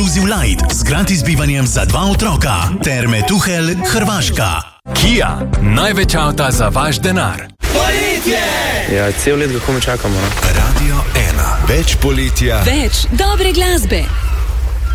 Exclusive Light z gratis bivanjem za 2 otroka. Terme Tuhelj, Hrvaška. Kia, največ avta za vaš denar. Poletje! Ja, cel let ga komaj čakamo. Radio 1. Več poletja. Več dobre glasbe.